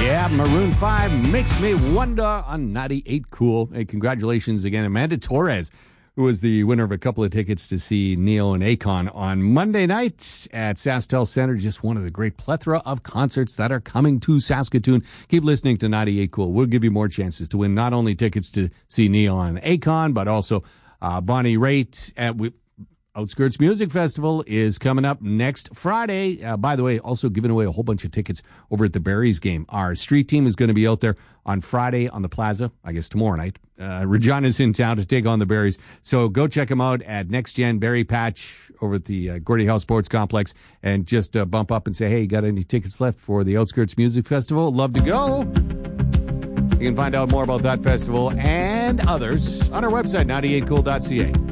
Yeah, Maroon 5 makes me wonder on 98 Cool. Hey, congratulations again, Amanda Torres, who was the winner of a couple of tickets to see Neo and Akon on Monday night at SaskTel Center. Just one of the great plethora of concerts that are coming to Saskatoon. Keep listening to 98 Cool. We'll give you more chances to win not only tickets to see Neo and Akon, but also Bonnie Raitt at Outskirts Music Festival is coming up next Friday. By the way, also giving away a whole bunch of tickets over at the Berries game. Our street team is going to be out there on Friday on the Plaza, I guess tomorrow night. Regina's in town to take on the Berries. So go check them out at Next Gen Berry Patch over at the Gordie House Sports Complex and just bump up and say, hey, you got any tickets left for the Outskirts Music Festival? Love to go. You can find out more about that festival and others on our website, 98cool.ca.